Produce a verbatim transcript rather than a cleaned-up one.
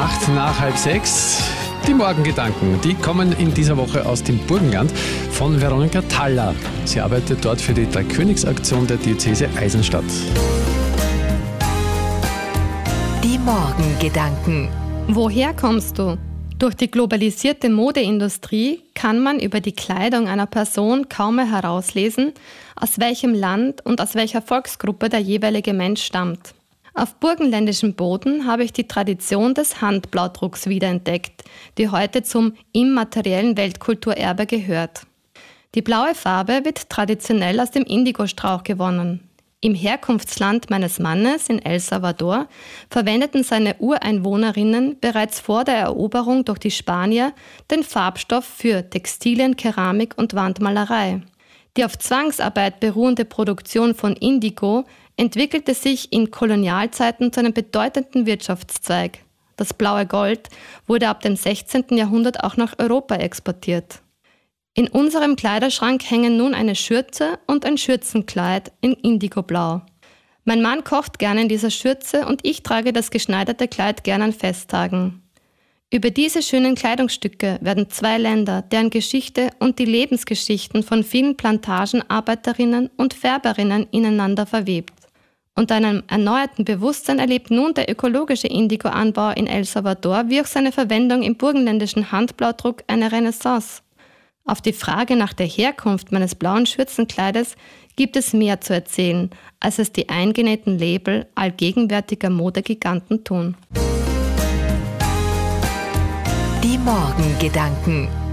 acht nach halb sechs. Die Morgengedanken, die kommen in dieser Woche aus dem Burgenland von Veronika Thaller. Sie arbeitet dort für die Dreikönigsaktion der Diözese Eisenstadt. Die Morgengedanken. Woher kommst du? Durch die globalisierte Modeindustrie kann man über die Kleidung einer Person kaum mehr herauslesen, aus welchem Land und aus welcher Volksgruppe der jeweilige Mensch stammt. Auf burgenländischem Boden habe ich die Tradition des Handblaudrucks wiederentdeckt, die heute zum immateriellen Weltkulturerbe gehört. Die blaue Farbe wird traditionell aus dem Indigostrauch gewonnen. Im Herkunftsland meines Mannes in El Salvador verwendeten seine Ureinwohnerinnen bereits vor der Eroberung durch die Spanier den Farbstoff für Textilien, Keramik und Wandmalerei. Die auf Zwangsarbeit beruhende Produktion von Indigo entwickelte sich in Kolonialzeiten zu einem bedeutenden Wirtschaftszweig. Das blaue Gold wurde ab dem sechzehnten Jahrhundert auch nach Europa exportiert. In unserem Kleiderschrank hängen nun eine Schürze und ein Schürzenkleid in Indigoblau. Mein Mann kocht gerne in dieser Schürze und ich trage das geschneiderte Kleid gerne an Festtagen. Über diese schönen Kleidungsstücke werden zwei Länder, deren Geschichte und die Lebensgeschichten von vielen Plantagenarbeiterinnen und Färberinnen ineinander verwebt. Unter einem erneuerten Bewusstsein erlebt nun der ökologische Indigoanbau in El Salvador wie auch seine Verwendung im burgenländischen Handblaudruck eine Renaissance. Auf die Frage nach der Herkunft meines blauen Schürzenkleides gibt es mehr zu erzählen, als es die eingenähten Label allgegenwärtiger Modegiganten tun. Die Morgengedanken.